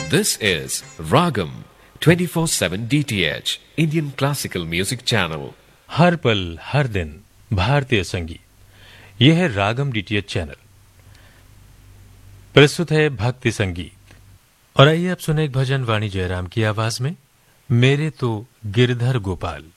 This is Ragam 24/7 DTH Indian Classical Music Channel. हर पल हर दिन भारतीय संगीत। यह है रागम डीटीएच चैनल। प्रस्तुत है भक्ति संगीत। और आइए आप सुने एक भजन वाणी जयराम की आवाज में, मेरे तो गिरधर गोपाल।